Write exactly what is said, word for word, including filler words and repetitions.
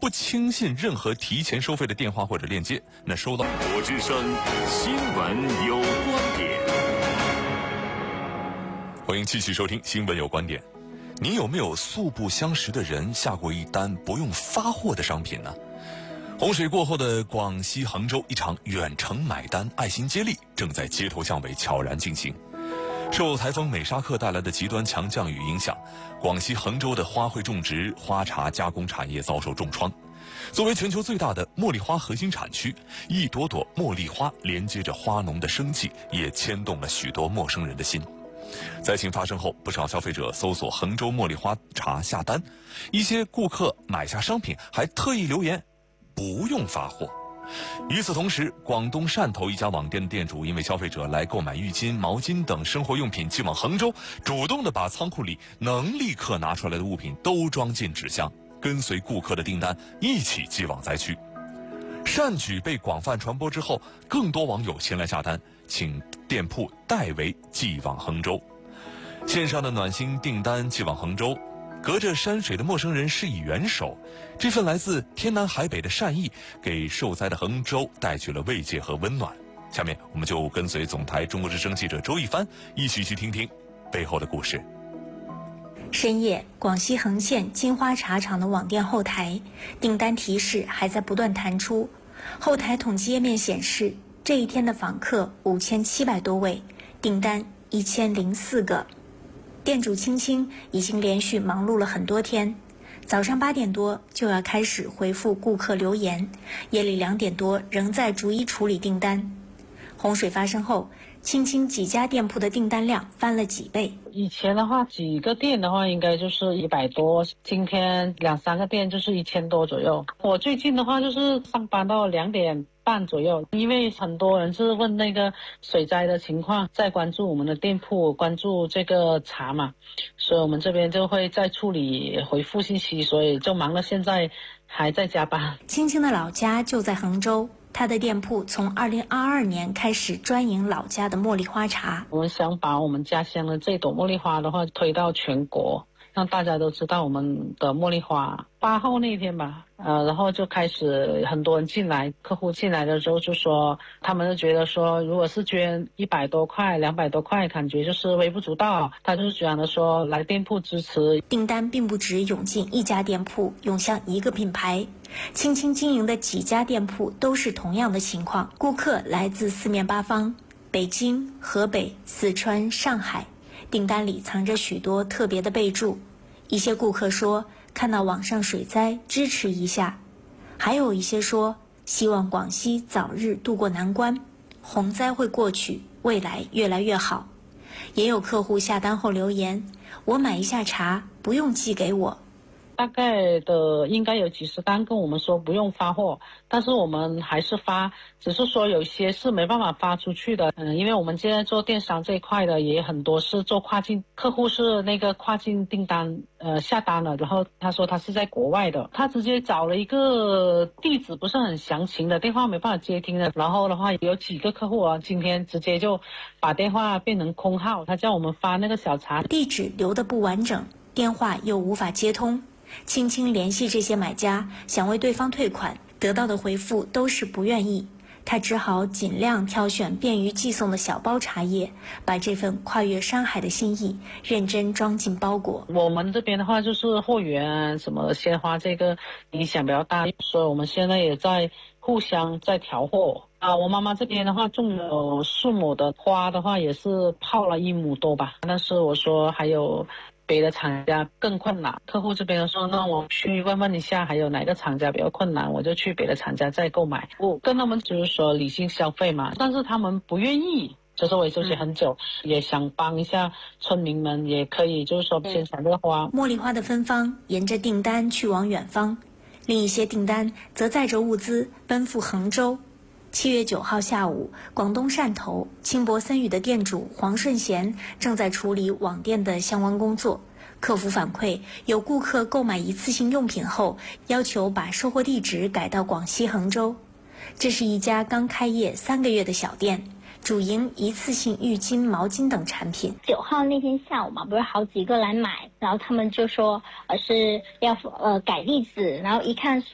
不轻信任何提前收费的电话或者链接。那收到我之声新闻有观点， 欢迎继续收听新闻有观点。你有没有素不相识的人下过一单不用发货的商品呢？洪水过后的广西衡州，一场远程买单爱心接力正在街头巷尾悄然进行。受台风美沙克带来的极端强降雨影响，广西衡州的花卉种植、花茶加工产业遭受重创。作为全球最大的茉莉花核心产区，一朵朵茉莉花连接着花农的生计，也牵动了许多陌生人的心。灾情发生后，不少消费者搜索衡州茉莉花茶下单，一些顾客买下商品还特意留言不用发货。与此同时，广东汕头一家网店的店主因为消费者来购买浴巾、毛巾等生活用品寄往衡州，主动的把仓库里能立刻拿出来的物品都装进纸箱，跟随顾客的订单一起寄往灾区。善举被广泛传播之后，更多网友前来下单，请店铺代为寄往衡州。线上的暖心订单寄往衡州，隔着山水的陌生人施以援手，这份来自天南海北的善意，给受灾的衡州带去了慰藉和温暖。下面我们就跟随总台中国之声记者周一帆一起去听听背后的故事。 深夜，广西衡县金花茶厂的网店后台，订单提示还在不断弹出。后台统计页面显示，这一天的访客五千七百多位，订单一千零四个。店主青青已经连续忙碌了很多天，早上八点多就要开始回复顾客留言，夜里两点多仍在逐一处理订单。洪水发生后，青青几家店铺的订单量翻了几倍。 以前的话，几个店的话应该就是一百多，今天两三个店就是一千多左右。我最近的话就是上班到两点半左右，因为很多人是问那个水灾的情况，在关注我们的店铺，关注这个茶嘛，所以我们这边就会在处理回复信息，所以就忙了，现在还在加班。 青青的老家就在衡州，他的店铺从二零二二年开始专营老家的茉莉花茶。 我们想把我们家乡的这朵茉莉花的话推到全国，让大家都知道我们的茉莉花。八号那天吧，呃，然后就开始很多人进来，客户进来的时候就说，他们就觉得说，如果是捐一百多块、两百多块，感觉就是微不足道。他就是讲的说，来店铺支持。 订单并不只涌进一家店铺，涌向一个品牌。青青经营的几家店铺都是同样的情况，顾客来自四面八方，北京、河北、四川、上海。订单里藏着许多特别的备注，一些顾客说看到网上水灾支持一下，还有一些说希望广西早日渡过难关，洪灾会过去，未来越来越好。也有客户下单后留言，我买一下茶不用寄给我。 大概的应该有几十单跟我们说不用发货，但是我们还是发，只是说有些是没办法发出去的。嗯，因为我们现在做电商这一块的也很多是做跨境，客户是那个跨境订单，呃下单了，然后他说他是在国外的，他直接找了一个地址不是很详情的，电话没办法接听的。然后的话有几个客户啊，今天直接就把电话变成空号，他叫我们发那个小茶， 地址留得不完整，电话又无法接通。青青联系这些买家，想为对方退款，得到的回复都是不愿意。他只好尽量挑选便于寄送的小包茶叶，把这份跨越山海的心意认真装进包裹。 我们这边的话就是货源什么鲜花这个影响比较大，所以我们现在也在互相在调货啊。我妈妈这边的话种有数亩的花的话也是泡了一亩多吧，但是我说还有别的厂家更困难，客户这边说那我去问问一下还有哪个厂家比较困难，我就去别的厂家再购买。我跟他们就是说理性消费嘛，但是他们不愿意，就是我也休息很久、嗯、也想帮一下村民们，也可以就是说先抢这个花。 茉莉花的芬芳沿着订单去往远方，另一些订单则载着物资奔赴衡州。七月九号下午，广东汕头轻薄森语的店主黄顺贤正在处理网店的相关工作。客服反馈，有顾客购买一次性用品后，要求把收货地址改到广西衡州。这是一家刚开业三个月的小店，主营一次性浴巾、毛巾等产品。 九号那天下午嘛，不是好几个来买，然后他们就说呃是要呃改地址，然后一看